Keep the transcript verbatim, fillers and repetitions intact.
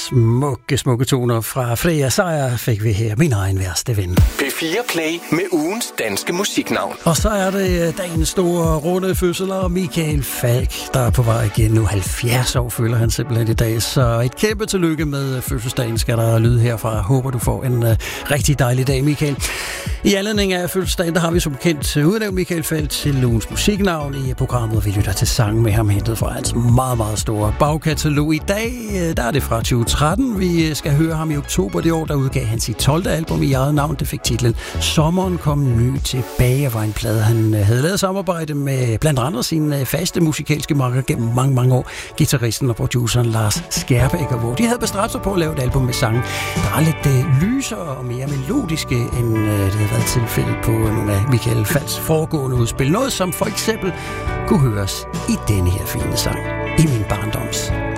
Smukke, smukke toner fra Freja Sejer fik vi her, min egen værste ven. P fire Play med ugens danske musiknavn. Og så er det dagens store runde fødseler, Michael Falch, der er på vej igen. Nu halvfjerds år føler han simpelthen i dag, så et kæmpe tillykke med fødselsdagen skal der lyde herfra. Håber du får en uh, rigtig dejlig dag, Michael. I anledning af fødselsdagen, der har vi som bekendt udnævnt Michael Falch til ugens musiknavn i programmet. Vi lytter til sange med ham hentet fra hans meget, meget store bagkatalog. I dag, der er det fra tyve tretten. Vi skal høre ham i oktober det år, der udgav han sit tolvte album i eget navn. Det fik titlen Sommeren kom ny tilbage, var en plade, han havde lavet samarbejde med blandt andre sine faste musikalske makker gennem mange, mange år. Guitaristen og produceren Lars Skærbæk, hvor de havde bestræbt sig på at lave et album med sange, der er lidt uh, lysere og mere melodiske, end uh, det havde været tilfældet på nogle af Michael Falchs foregående udspil. Noget som for eksempel kunne høres i denne her fine sang, I min barndoms